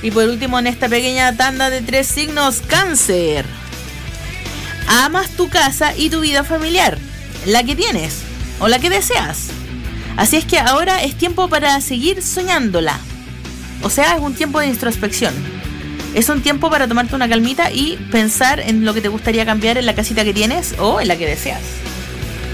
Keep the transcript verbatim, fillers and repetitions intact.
Y por último, en esta pequeña tanda de tres signos, Cáncer. Amas tu casa y tu vida familiar, la que tienes o la que deseas. Así es que ahora es tiempo para seguir soñándola. O sea, es un tiempo de introspección. Es un tiempo para tomarte una calmita y pensar en lo que te gustaría cambiar en la casita que tienes o en la que deseas.